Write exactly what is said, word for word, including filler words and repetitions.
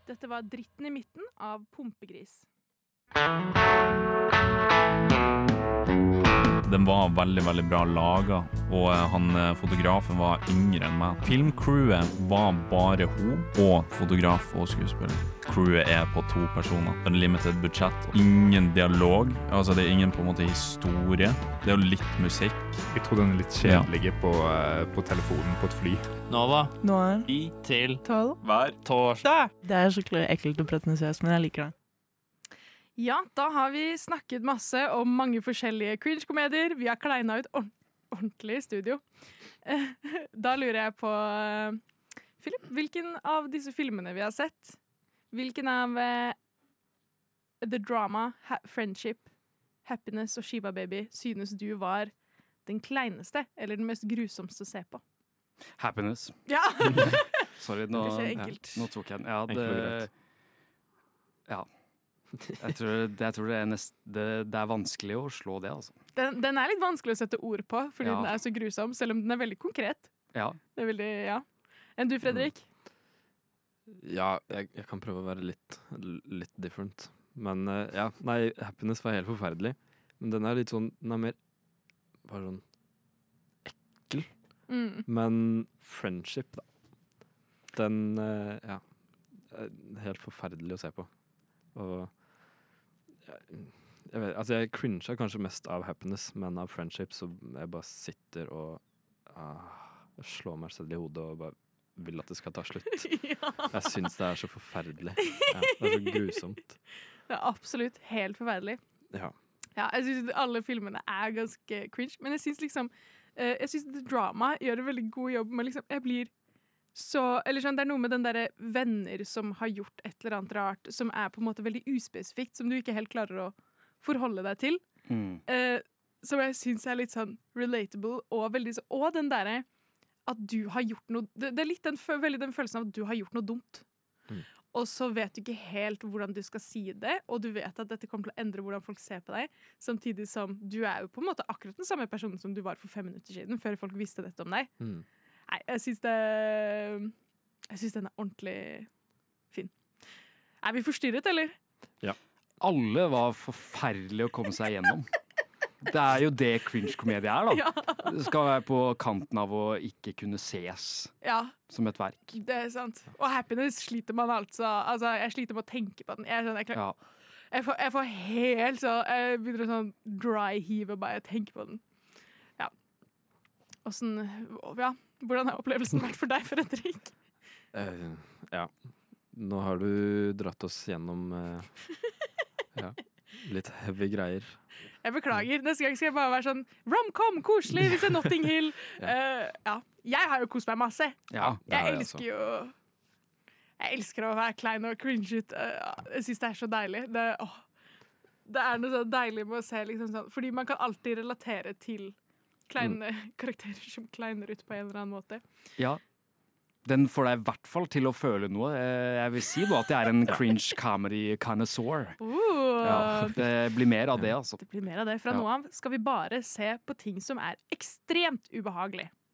Dette var Dritten i midten av Pumpegris. Den var veldig, veldig bra laget, og han, fotografen var yngre enn meg. Filmcrewet var bare hun, og fotograf og skuespiller. Crewet er på to personer. En limited budsjett. Ingen dialog, altså det er ingen på en måte historie. Det er jo litt musikk. Jeg tror den er litt kjedelig på, uh, på telefonen på et fly. Nova. Nå er I til tolv. Hver torsdag. Det er skikkelig ekkelt og pretensiøst, men jeg liker det. Ja, da har vi snakket masse om mange forskjellige cringe-komedier. Vi har kleina ut ord- ordentlig i studio. Da lurer jeg på, Philip, hvilken av disse filmene vi har sett, hvilken av uh, The Drama, ha- Friendship, Happiness og Shiva Baby synes du var den kleineste, eller den mest grusomste å se på? Happiness. Ja! Sorry, nå, Kanskje ja, enkelt. nå tok jeg den. Ja, Enkelt og det, greit. ja. Jeg tror, det, jeg tror det, er nest, det, det er vanskelig å slå det, altså. Den, den er litt vanskelig å sette ord på, fordi Ja. den er så grusom, selv om den er veldig konkret. Ja. Det er veldig, ja. Enn du, Fredrik? Ja, jeg, jeg kan prøve å være litt, litt different. Men eh, ja, nei, Happiness var helt forferdelig. Men den er litt sånn, den er mer bare sånn ekkel. Mm. Men Friendship, da. Den, eh, ja, er helt forferdelig å se på. Og jeg, jeg vet, altså jeg cringer kanskje mest av Happiness, men av Friendship så jeg bare sitter og ah, slår meg selv i hodet og bare vil at det skal ta slutt. Ja. Jeg syns det er så forferdelig. Ja, det er så grusomt. Det er absolutt helt forferdelig. Ja. Ja, jeg synes alle filmene er ganske cringe, men jeg synes liksom eh, jeg synes The Drama gjør en veldig god jobb med liksom, jeg blir så, eller sånn, det er noe med den der venner som har gjort et eller annet rart, som er på en måte veldig uspesifikt, som du ikke helt klarer å forholde deg til. Mm. Eh, som jeg synes er litt sånn relatable, og veldig så, og den der at du har gjort noe, det, det er litt den, veldig den følelsen av at du har gjort noe dumt. Mm. Og så vet du ikke helt hvordan du skal si det, og du vet at dette kommer til å endre hvordan folk ser på deg, samtidig som du er jo på en måte akkurat den samme personen som du var for fem minutter siden, før folk visste dette om deg. Mm. Nei, jeg synes det Jeg synes den er ordentlig fin. Er vi forstyrret, eller? Alle var forferdelige å komme seg gjennom. Det er jo det cringe-komedie er, da. Ja. Det skal være på kanten av å ikke kunne ses Ja, som et verk. det er sant. Og Happiness sliter man altså. Altså, jeg sliter med å tenke på den. Jeg, er sånn, jeg, klarer, Ja. jeg, får, jeg får helt så Jeg begynner å sånn dry heave og bare tenke på den. Ja. Åssen Ja, hvordan har opplevelsen vært for deg, Fredrik? Eh, ja. Nå har du dratt oss gjennom eh, ja, litt heavy greier. Jeg beklager. Neste gang skal jeg bare være sånn rom-com, koselig, vi ser Notting Hill. Ja. Eh, ja. Jeg har jo kost meg masse. Ja. Det har Jeg jeg elsker jo Jeg elsker å være klein og cringe ut. Uh, jeg syns det er så deilig. Det, åh, det er noe så deilig med å se liksom sånn, fordi man kan alltid relatere til kleine karakterer som kleiner ut på en eller annen måte. Ja. Den får deg i hvert fall til å føle noe. Eh, Jeg vil si da at jeg er en cringe comedy connoisseur. Uh, Ja, det blir mer av det, altså. Det blir mer av det. Fra Ja. nå av skal vi bare se på ting som er ekstremt ubehagelig.